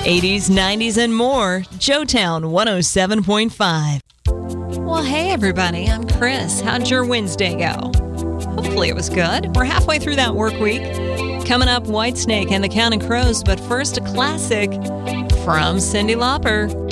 80s, 90s, and more. Joetown 107.5. Well, hey, everybody. I'm Chris. How'd your Wednesday go? Hopefully it was good. We're halfway through that work week. Coming up, Whitesnake and the Counting Crows, but first, a classic from Cyndi Lauper.